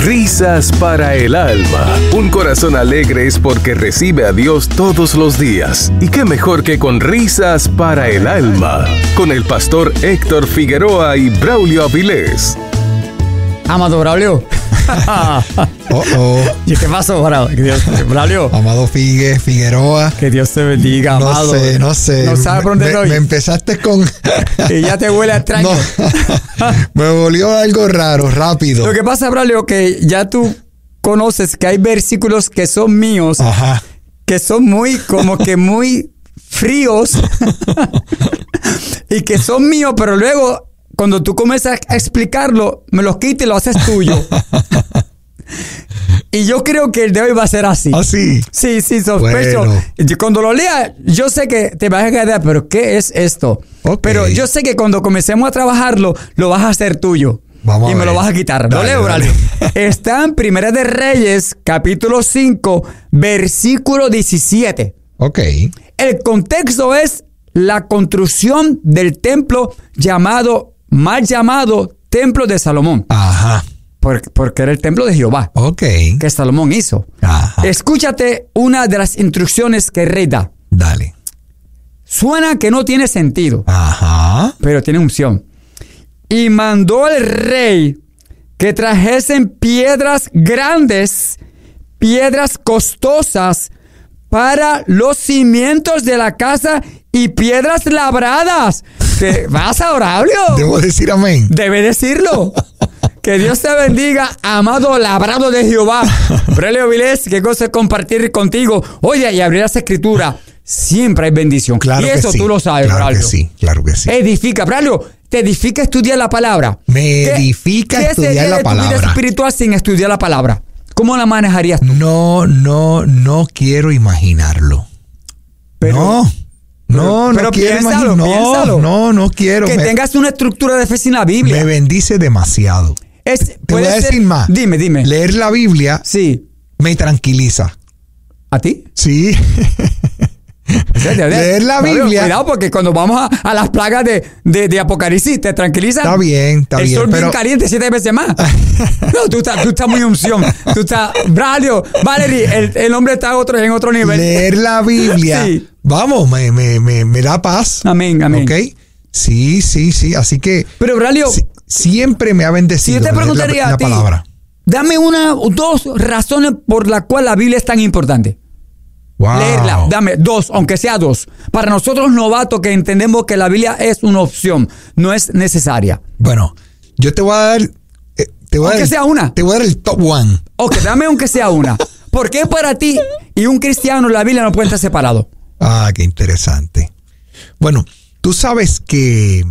Risas para el alma. Un corazón alegre es porque recibe a Dios todos los días. Y qué mejor que con risas para el alma. Con el pastor Héctor Figueroa y Braulio Avilés. Amado Braulio. ¿Y qué pasó, Braulio? Amado Figueroa. Que Dios te bendiga, amado. No sé. No sabes por dónde voy. Me empezaste con... Y ya te huele a extraño. No. Me volvió algo raro, rápido. Lo que pasa, Braulio, que ya tú conoces que hay versículos que son míos. Ajá. Que son muy fríos. Y que son míos, pero luego... Cuando tú comienzas a explicarlo, me los quitas y lo haces tuyo. Y yo creo que el de hoy va a ser así. ¿Así? Sí, sospecho. Bueno. Cuando lo lea, yo sé que te vas a quedar, pero ¿qué es esto? Okay. Pero yo sé que cuando comencemos a trabajarlo, lo vas a hacer tuyo. Vamos y me lo vas a quitar. Dale, lo leo, Braulio. Está en Primera de Reyes, capítulo 5, versículo 17. Ok. El contexto es la construcción del templo mal llamado Templo de Salomón. Ajá. Porque era el templo de Jehová. Ok. Que Salomón hizo. Ajá. Escúchate una de las instrucciones que el rey da. Dale. Suena que no tiene sentido. Ajá. Pero tiene unción. Y mandó el rey que trajesen piedras grandes, piedras costosas para los cimientos de la casa y piedras labradas. ¿Qué pasa, Braulio? ¿Debo decir amén? Debe decirlo. Que Dios te bendiga, amado labrado de Jehová. Braulio Avilés, qué cosa es compartir contigo. Oye, y abrir las escrituras. Siempre hay bendición. Claro, y eso que sí. Tú lo sabes, claro Braulio. Que sí, claro que sí. Edifica, Braulio. Te edifica estudiar la palabra. Me edifica estudiar la palabra. ¿Qué sería de tu vida espiritual sin estudiar la palabra? ¿Cómo la manejarías tú? No quiero imaginarlo. Pero quiero piénsalo. No quiero. Que tengas una estructura de fe sin la Biblia. Me bendice demasiado. Te voy a decir más. Dime. Leer la Biblia me tranquiliza. ¿A ti? Sí. Leer la Biblia. Cuidado, porque cuando vamos a las plagas de Apocalipsis, ¿te tranquiliza? Está bien. El sol bien caliente 7 veces más. No, tú estás muy unción. Tú estás... Braulio, Valerie, el hombre está en otro nivel. Leer la Biblia. Sí. Vamos, me da paz. Amén. ¿Ok? Sí. Así que... Pero, Braulio... siempre me ha bendecido. Si yo te preguntaría la palabra. Dame dos razones por las cuales la Biblia es tan importante. Wow. Leerla, dame 2, aunque sea 2. Para nosotros novatos que entendemos que la Biblia es una opción, no es necesaria. Bueno, yo te voy a dar... aunque sea una. Te voy a dar el top 1. Ok, dame aunque sea una. ¿Por qué para ti y un cristiano la Biblia no pueden estar separados? Ah, qué interesante. Bueno, tú sabes que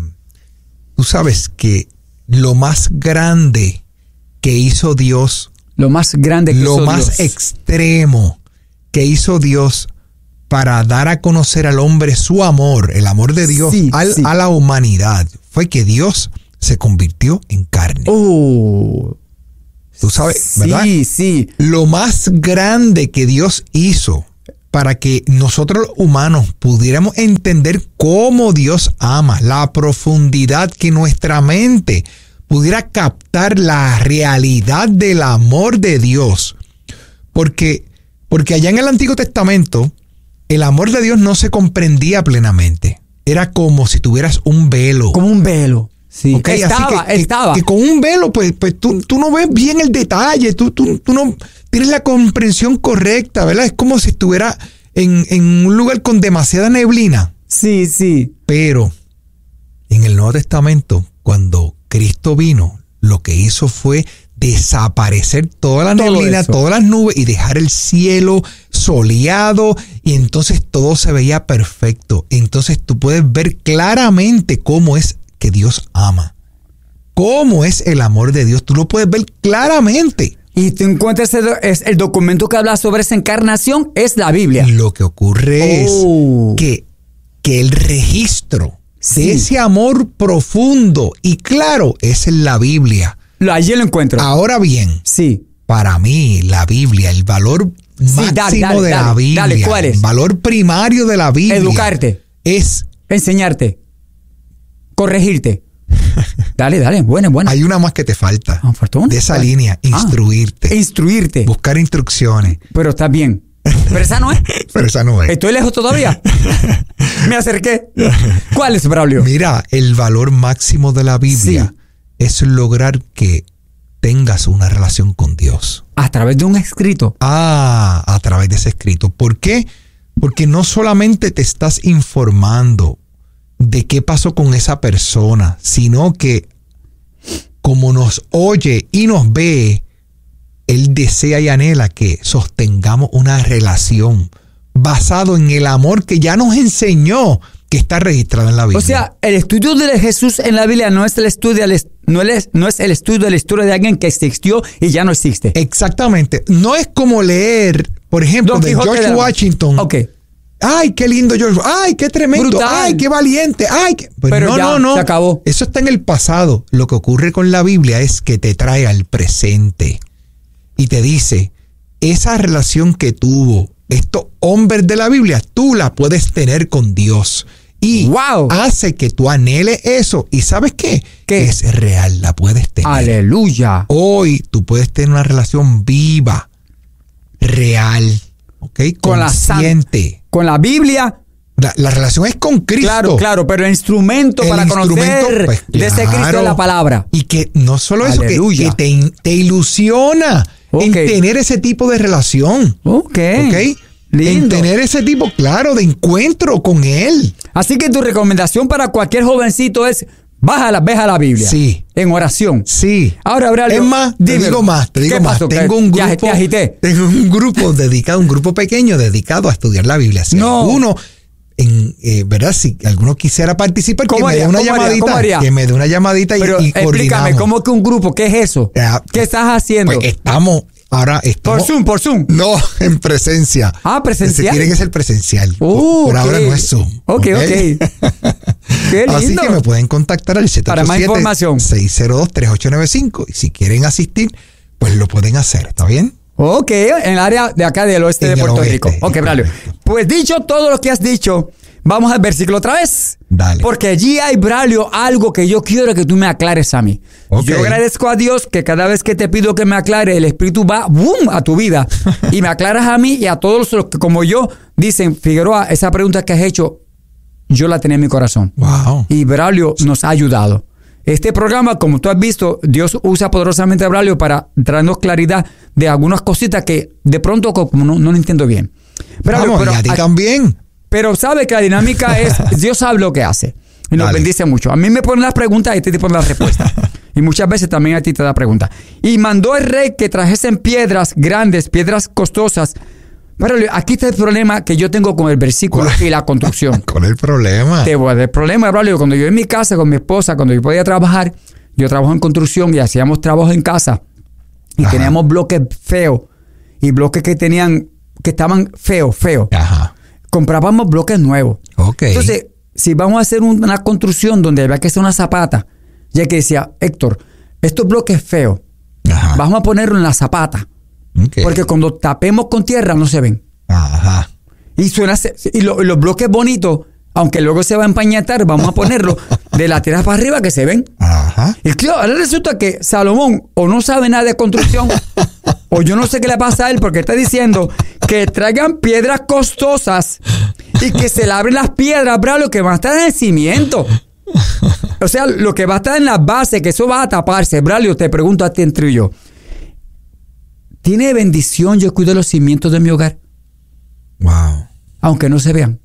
lo más grande que hizo Dios... Lo más grande que hizo Dios. Lo más extremo que hizo Dios para dar a conocer al hombre su amor, el amor de Dios a la humanidad, fue que Dios se convirtió en carne. Tú sabes, ¿verdad? Sí. Lo más grande que Dios hizo para que nosotros humanos pudiéramos entender cómo Dios ama, la profundidad que nuestra mente pudiera captar la realidad del amor de Dios. Porque allá en el Antiguo Testamento, el amor de Dios no se comprendía plenamente. Era como si tuvieras un velo. Como un velo. Sí. Okay, estaba. Que con un velo, pues tú no ves bien el detalle. Tú no tienes la comprensión correcta, ¿verdad? Es como si estuviera en un lugar con demasiada neblina. Sí. Pero en el Nuevo Testamento, cuando Cristo vino, lo que hizo fue desaparecer toda la neblina, todas las nubes y dejar el cielo soleado, y entonces todo se veía perfecto. Entonces tú puedes ver claramente cómo es que Dios ama. Cómo es el amor de Dios. Tú lo puedes ver claramente. Y tú encuentras el documento que habla sobre esa encarnación, es la Biblia. Lo que ocurre es que el registro de ese amor profundo y claro es en la Biblia. Allí lo encuentro. Ahora bien, para mí la Biblia, el valor máximo de la Biblia, ¿cuál es? El valor primario de la Biblia. Educarte. Es enseñarte. Corregirte. Dale, buena. Hay una más que te falta. ¿Faltó una? De esa línea, instruirte. Instruirte. Buscar instrucciones. Pero está bien. Pero esa no es. Pero esa no es. ¿Estoy lejos todavía? Me acerqué. ¿Cuál es, Braulio? Mira, el valor máximo de la Biblia es lograr que tengas una relación con Dios. A través de un escrito. A través de ese escrito. ¿Por qué? Porque no solamente te estás informando de qué pasó con esa persona, sino que como nos oye y nos ve, Él desea y anhela que sostengamos una relación basado en el amor que ya nos enseñó, que está registrado en la Biblia. O sea, el estudio de Jesús en la Biblia no es el estudio no es el estudio de la historia de alguien que existió y ya no existe. Exactamente. No es como leer, por ejemplo, de George Washington. Ok. Ay, qué lindo George. Ay, qué tremendo. Brutal. Ay, qué valiente. Ay, pero no. Se acabó. Eso está en el pasado. Lo que ocurre con la Biblia es que te trae al presente y te dice, esa relación que tuvo estos hombres de la Biblia, tú la puedes tener con Dios. Y hace que tú anheles eso. ¿Y sabes qué? Que es real, la puedes tener. Aleluya. Hoy tú puedes tener una relación viva, real, ¿ok? Consciente. Con la Biblia. La relación es con Cristo. Claro, pero el instrumento para conocer pues, de ese Cristo es la palabra. Y que no solo eso, que te ilusiona en tener ese tipo de relación. Ok. En tener ese tipo, claro, de encuentro con Él. Así que tu recomendación para cualquier jovencito es, ve a la Biblia. Sí. En oración. Sí. Ahora, Braulio, es más, te digo más. Pasó? Tengo un grupo, dedicado, un grupo pequeño dedicado a estudiar la Biblia. Si alguno, ¿verdad? Si alguno quisiera participar, que me dé una llamadita. Que me dé una llamadita. Pero y explícame, ¿cómo que un grupo? ¿Qué es eso? ¿Qué estás haciendo? Pues estamos... Por Zoom. No, en presencia. ¿Presencial? Tiene que ser presencial. Por ahora no es Zoom. Ok. Qué lindo. Así que me pueden contactar al 787-602-3895. Y si quieren asistir, pues lo pueden hacer. ¿Está bien? Ok, en el área de acá del oeste de Puerto Rico. Ok, Braulio. Pues dicho todo lo que has dicho, vamos al versículo otra vez. Dale. Porque allí hay, Braulio, algo que yo quiero que tú me aclares a mí. Okay. Yo agradezco a Dios que cada vez que te pido que me aclare, el Espíritu va ¡boom! A tu vida. Y me aclaras a mí y a todos los que como yo dicen, Figueroa, esa pregunta que has hecho, yo la tenía en mi corazón. Wow. Y Braulio nos ha ayudado. Este programa, como tú has visto, Dios usa poderosamente a Braulio para traernos claridad de algunas cositas que de pronto como no lo entiendo bien. Braulio, y a ti también. Pero sabe que la dinámica es, Dios sabe lo que hace. Y nos bendice mucho. A mí me ponen las preguntas y a ti te ponen las respuestas. Y muchas veces también a ti te da preguntas. Y mandó el rey que trajesen piedras grandes, piedras costosas. Pero aquí está el problema que yo tengo con el versículo y la construcción. ¿Cuál es el problema? El problema, Braulio, cuando yo en mi casa con mi esposa, cuando yo podía trabajar, yo trabajo en construcción y hacíamos trabajo en casa. Y teníamos bloques feos. Y bloques que estaban feos. Ajá. Comprábamos bloques nuevos. Okay. Entonces, si vamos a hacer una construcción donde había que hacer una zapata, ya que decía, Héctor, estos bloques feos, vamos a ponerlo en la zapata. Okay. Porque cuando tapemos con tierra no se ven. Ajá. Y los bloques bonitos, aunque luego se va a empañetar, vamos a ponerlo de la tierra para arriba que se ven. Ajá. Y claro, ahora resulta que Salomón o no sabe nada de construcción o yo no sé qué le pasa a él porque está diciendo que traigan piedras costosas y que se labren las piedras, Braulio, que van a estar en el cimiento. O sea, lo que va a estar en la base, que eso va a taparse. Braulio, te pregunto a ti entre yo. ¿Tiene bendición yo cuido los cimientos de mi hogar? Wow. Aunque no se vean.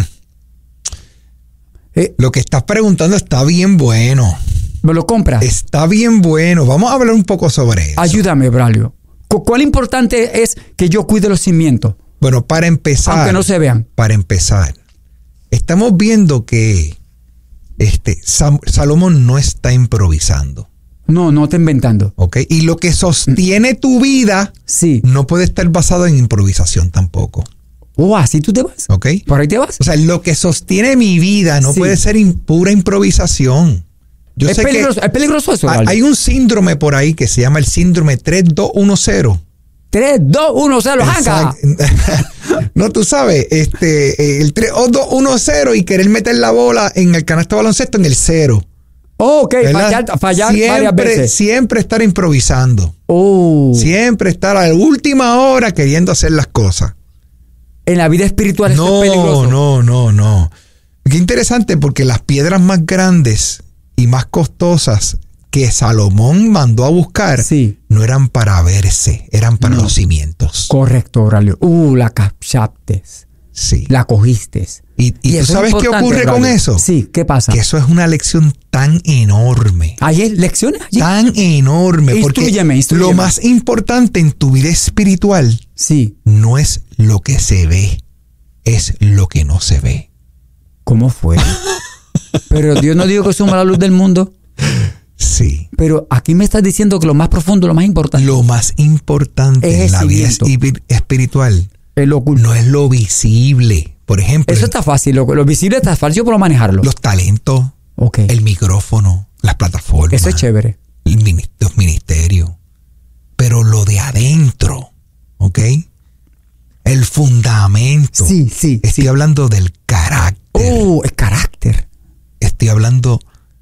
Lo que estás preguntando está bien bueno. ¿Me lo compras? Está bien bueno. Vamos a hablar un poco sobre eso. Ayúdame, Braulio. ¿Cuál importante es que yo cuide los cimientos? Bueno, para empezar. Aunque no se vean. Para empezar, estamos viendo que Salomón no está improvisando. No está inventando. ¿Ok? Y lo que sostiene tu vida no puede estar basado en improvisación tampoco. Así tú te vas. ¿Ok? Por ahí te vas. O sea, lo que sostiene mi vida no puede ser pura improvisación. Es peligroso eso. Hay un síndrome por ahí que se llama el síndrome 3210. 3210, ¡janga! No, tú sabes, el 3210 y querer meter la bola en el canasto de baloncesto en el 0. Oh, ok, fallar varias veces. Siempre estar improvisando. Oh. Siempre estar a la última hora queriendo hacer las cosas. En la vida espiritual eso es peligroso. No. Qué interesante, porque las piedras más grandes y más costosas que Salomón mandó a buscar no eran para verse, eran para los cimientos. Correcto, Braulio. La captaste. Sí. La cogiste. ¿Y tú sabes qué ocurre con eso? Sí, ¿qué pasa? Que eso es una lección tan enorme. ¿Hay lecciones allí? Tan enorme. Instrúyeme. Lo más importante en tu vida espiritual no es lo que se ve, es lo que no se ve. ¿Cómo fue? Pero Dios no dijo que somos la luz del mundo. Sí. Pero aquí me estás diciendo que lo más profundo, lo más importante. Lo más importante en la vida espiritual no es lo visible. Por ejemplo, eso está fácil. Lo visible está fácil. Yo puedo manejarlo. Los talentos, el micrófono, las plataformas. Eso es chévere. Los ministerios. Pero lo de adentro, ¿ok? El fundamento. Sí. Estoy hablando del carácter. El carácter. Estoy hablando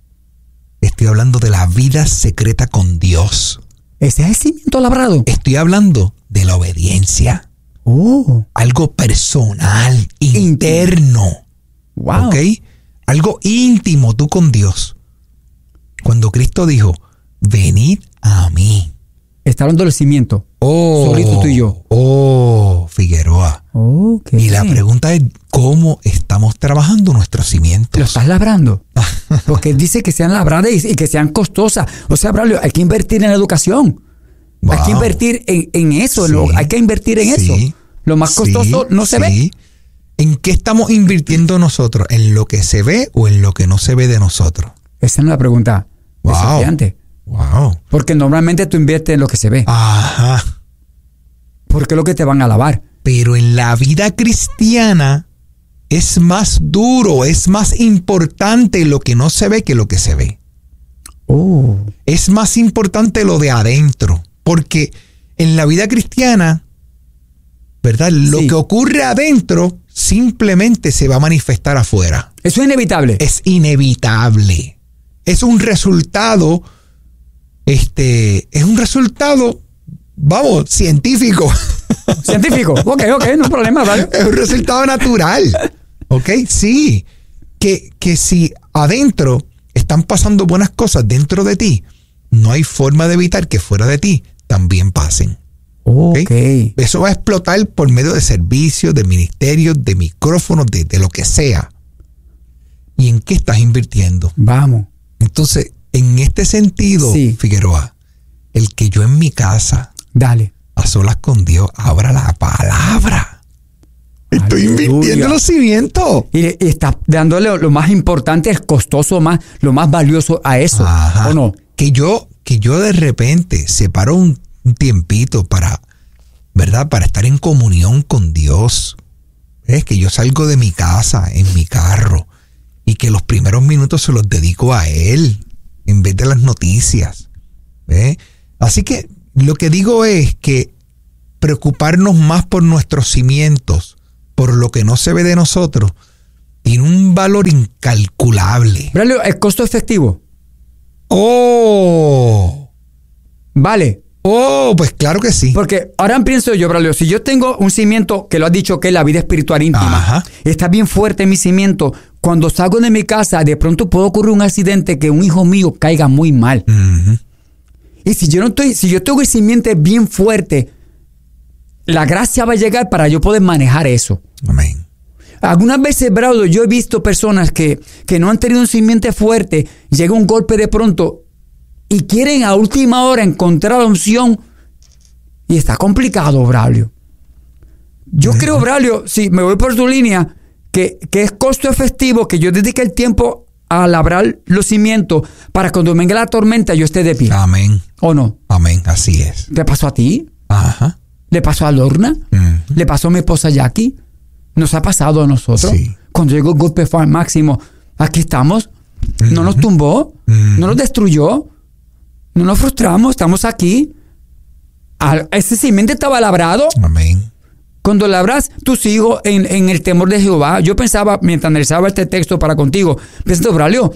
de la vida secreta con Dios. Ese es el cimiento labrado. Estoy hablando de la obediencia. Algo personal, interno. Wow. ¿Ok? Algo íntimo tú con Dios. Cuando Cristo dijo, venid a mí. Está hablando del cimiento. Solito tú y yo. Figueroa. Okay. Y la pregunta es, ¿cómo estamos trabajando nuestros cimientos? ¿Lo estás labrando? Porque dice que sean labradas y que sean costosas. O sea, Braulio, hay que invertir en la educación. Wow. Hay que invertir en eso. Hay que invertir en eso. Lo más costoso no se ve. ¿En qué estamos invirtiendo nosotros? ¿En lo que se ve o en lo que no se ve de nosotros? Esa es la pregunta. Desafiante. Wow. Porque normalmente tú inviertes en lo que se ve. Ajá. Porque es lo que te van a alabar. Pero en la vida cristiana es más duro, es más importante lo que no se ve que lo que se ve. Es más importante lo de adentro. Porque en la vida cristiana, ¿verdad? Lo que ocurre adentro simplemente se va a manifestar afuera. Eso es inevitable. Es inevitable. Es un resultado, vamos, científico. Científico. Ok, no hay problema, ¿vale? Es un resultado natural. ¿Ok? Sí. Que si adentro están pasando buenas cosas dentro de ti, no hay forma de evitar que fuera de ti también pasen. ¿Okay? Eso va a explotar por medio de servicios, de ministerios, de micrófonos, de lo que sea. ¿Y en qué estás invirtiendo? Vamos. Entonces, en este sentido, Figueroa, el que yo en mi casa, a solas con Dios, abra la palabra. Estoy invirtiendo en los cimientos. Y está dándole lo más importante, el costoso, lo más valioso a eso. Ajá. ¿O no? Que yo de repente separo un tiempito para, ¿verdad? Para estar en comunión con Dios. Es que yo salgo de mi casa en mi carro y que los primeros minutos se los dedico a Él en vez de las noticias. ¿Ve? Así que lo que digo es que preocuparnos más por nuestros cimientos, por lo que no se ve de nosotros, tiene un valor incalculable. Braulio, ¿el costo efectivo? Vale. Pues claro que sí. Porque ahora pienso yo, Braulio, si yo tengo un cimiento que lo has dicho que es la vida espiritual íntima, está bien fuerte mi cimiento, cuando salgo de mi casa, de pronto puede ocurrir un accidente que un hijo mío caiga muy mal. Y si yo tengo el cimiento bien fuerte, la gracia va a llegar para yo poder manejar eso. Amén. Algunas veces, Braulio, yo he visto personas que no han tenido un cimiento fuerte, llega un golpe de pronto y quieren a última hora encontrar la unción y está complicado, Braulio. Yo creo, Braulio, si me voy por tu línea, que es costo efectivo que yo dedique el tiempo a labrar los cimientos para cuando venga la tormenta yo esté de pie. Amén. ¿O no? Amén, así es. ¿Te pasó a ti? Ajá. ¿Le pasó a Lorna? ¿Le pasó a mi esposa Jackie? ¿Nos ha pasado a nosotros? Sí. Cuando llegó el golpe máximo, aquí estamos. No nos tumbó, no nos destruyó, no nos frustramos, estamos aquí. Ese cimiento estaba labrado. Amén. Cuando labras tus hijos en el temor de Jehová, yo pensaba, mientras analizaba este texto para contigo, pensando, Braulio,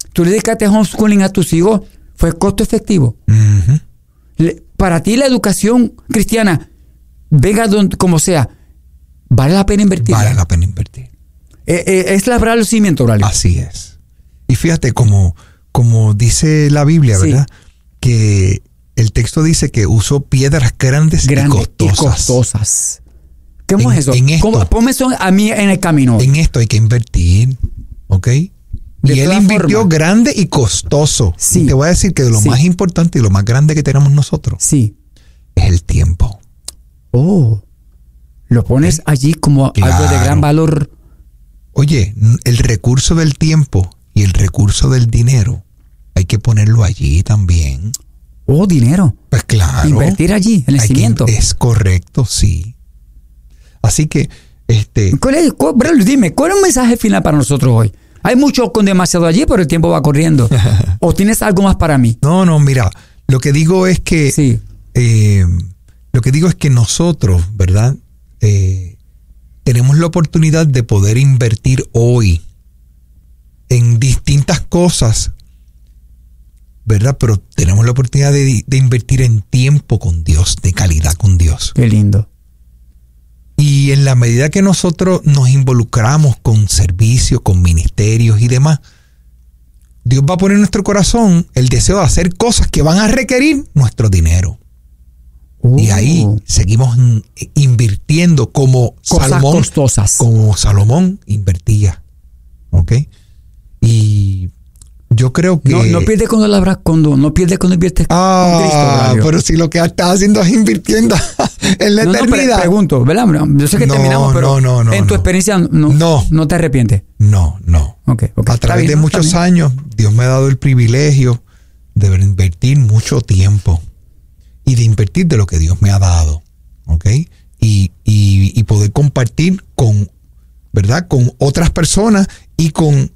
tú le dedicaste homeschooling a tus hijos, fue costo efectivo. Para ti la educación cristiana, venga como sea, vale la pena invertir. Vale la pena invertir. Es labrar los cimientos, Aurelio. Así es. Y fíjate, como dice la Biblia, ¿verdad? Que el texto dice que usó piedras grandes y costosas. ¿Cómo es eso? Ponme eso a mí en el camino. En esto hay que invertir, ¿ok? Y él invirtió grande y costoso. Sí. Y te voy a decir que de lo más importante y lo más grande que tenemos nosotros es el tiempo. Oh, lo pones allí como algo de gran valor. Oye, el recurso del tiempo y el recurso del dinero hay que ponerlo allí también. Oh, dinero. Pues claro. Invertir allí, en el cimiento. Es correcto, sí. Así que, dime, ¿cuál es el mensaje final para nosotros hoy? Hay mucho con demasiado allí, pero el tiempo va corriendo. ¿O tienes algo más para mí? No, mira, lo que digo es que nosotros, ¿verdad? Tenemos la oportunidad de poder invertir hoy en distintas cosas, ¿verdad? Pero tenemos la oportunidad de invertir en tiempo con Dios, de calidad con Dios. Qué lindo. Y en la medida que nosotros nos involucramos con servicios, con ministerios y demás, Dios va a poner en nuestro corazón el deseo de hacer cosas que van a requerir nuestro dinero. Y ahí seguimos invirtiendo como cosas Salomón, costosas. Como Salomón invertía. ¿Ok? Y yo creo que... No pierde cuando inviertes con Cristo. Pero si lo que estás haciendo es invirtiendo en la eternidad. Pregunto, ¿verdad? Yo sé que terminamos, pero en tu experiencia no te arrepientes. No. Okay. A través de muchos años, Dios me ha dado el privilegio de invertir mucho tiempo y de invertir de lo que Dios me ha dado. ¿Ok? Y poder compartir con, ¿verdad? Con otras personas y con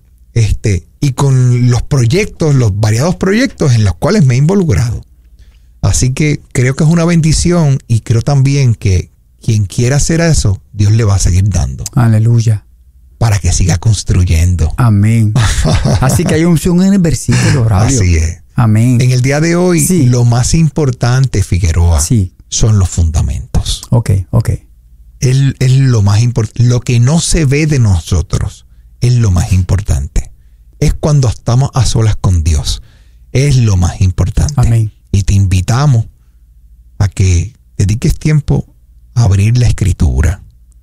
los proyectos, los variados proyectos en los cuales me he involucrado. Así que creo que es una bendición y creo también que quien quiera hacer eso, Dios le va a seguir dando. Aleluya. Para que siga construyendo. Amén. Así que hay unción en el versículo, Aurelio. Así es. Amén. En el día de hoy, lo más importante, Figueroa, son los fundamentos. Ok. Es lo más importante. Lo que no se ve de nosotros es lo más importante. Es cuando estamos a solas con Dios. Es lo más importante. Amén. Y te invitamos a que dediques tiempo a abrir la Escritura.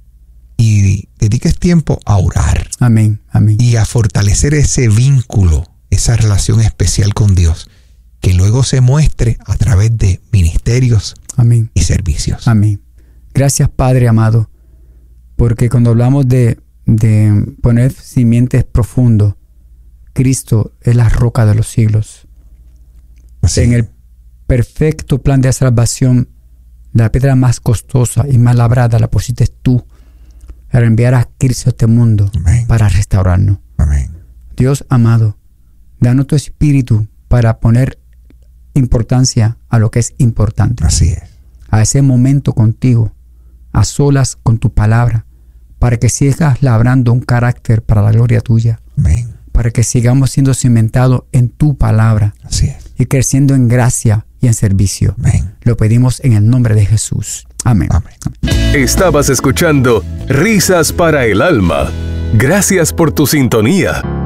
Y dediques tiempo a orar. Amén. Y a fortalecer ese vínculo, esa relación especial con Dios, que luego se muestre a través de ministerios y servicios. Amén. Gracias, Padre amado, porque cuando hablamos de poner simientes profundos, Cristo es la roca de los siglos. Así. En el perfecto plan de salvación, la piedra más costosa y más labrada la pusiste tú para enviar a Cristo a este mundo. Amén. Para restaurarnos. Amén. Dios amado, danos tu espíritu para poner importancia a lo que es importante. Así es. A ese momento contigo, a solas con tu palabra, para que sigas labrando un carácter para la gloria tuya. Amén. Para que sigamos siendo cimentados en tu palabra. Así es. Y creciendo en gracia y en servicio. Amén. Lo pedimos en el nombre de Jesús. Amén. Amén. Estabas escuchando Risas para el Alma. Gracias por tu sintonía.